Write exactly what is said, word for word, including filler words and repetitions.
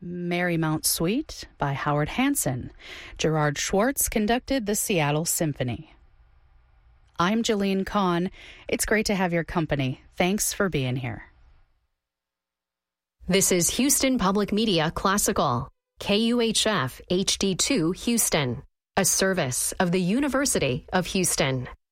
Marymount Suite by Howard Hanson. Gerard Schwartz conducted the Seattle Symphony. I'm Jolene Kahn. It's great to have your company. Thanks for being here. This is Houston Public Media Classical, K U H F H D two Houston, a service of the University of Houston.